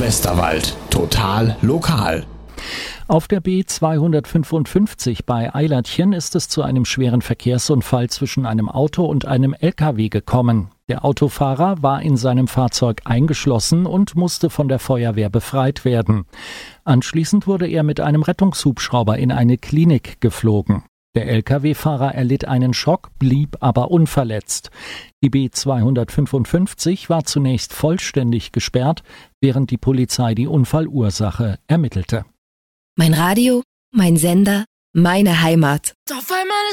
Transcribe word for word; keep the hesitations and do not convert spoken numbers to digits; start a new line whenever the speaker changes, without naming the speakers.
Westerwald. Total lokal.
Auf der B zweihundertfünfundfünfzig bei Eilertchen ist es zu einem schweren Verkehrsunfall zwischen einem Auto und einem L K W gekommen. Der Autofahrer war in seinem Fahrzeug eingeschlossen und musste von der Feuerwehr befreit werden. Anschließend wurde er mit einem Rettungshubschrauber in eine Klinik geflogen. Der L K W-Fahrer erlitt einen Schock, blieb aber unverletzt. Die B zweihundertfünfundfünfzig war zunächst vollständig gesperrt, während die Polizei die Unfallursache ermittelte.
Mein Radio, mein Sender, meine Heimat.
Auf einmal